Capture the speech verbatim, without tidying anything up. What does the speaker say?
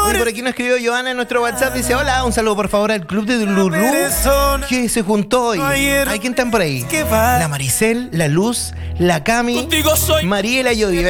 Oye, por aquí nos escribió Joana en nuestro WhatsApp. Dice, hola, un saludo por favor al club de Lulú que se juntó hoy. ¿Hay quién están por ahí? La Maricel, la Luz, la Cami, Mariela y Yogi.